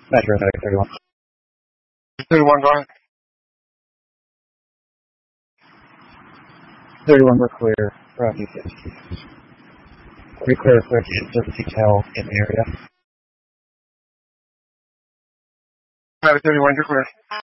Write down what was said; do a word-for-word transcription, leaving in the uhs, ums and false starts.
Metro thirty-one. thirty-one, go ahead. thirty-one, we're clear. Rocky. We're clear for just detail in the area. thirty-one, you're clear.